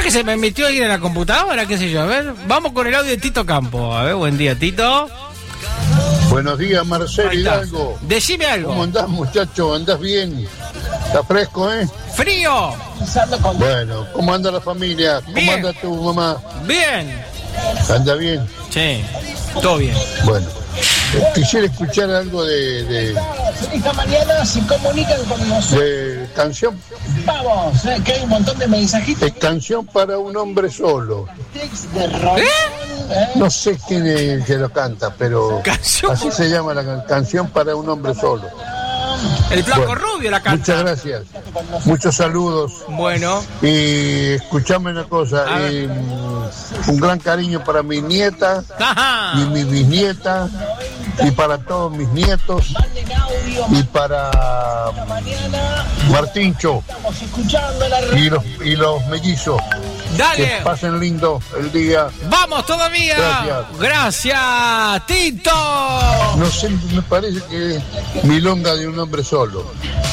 que se me metió alguien en la computadora? ¿Qué sé yo? A ver, vamos con el audio de Tito Campo. A ver, buen día, Tito. Buenos días, Marcelo Hidalgo. Decime algo. ¿Cómo andás, muchacho? ¿Andás bien? ¿Está fresco, ¡Frío! Bueno, ¿cómo anda la familia? ¿Cómo Bien. anda tu mamá? Bien. ¿Anda bien? Sí, todo bien. Bueno, quisiera escuchar algo de Esta mañana se comunican con nosotros. de canción, Vamos, que hay un montón de mensajitos. de canción para un hombre solo. De rock. No sé quién es el que lo canta, pero Canción así por- se llama la canción para un hombre solo. El flaco Bueno, rubio la canta. Muchas gracias. Muchos saludos. Bueno, Y escuchame una cosa, A ver. un gran cariño para mi nieta ajá. y mi bisnieta y para todos mis nietos y para Martincho Estamos escuchando la y los mellizos. Que Dale. pasen lindo el día. Vamos todavía. Gracias, Tito. No sé, me parece que es milonga de un hombre solo.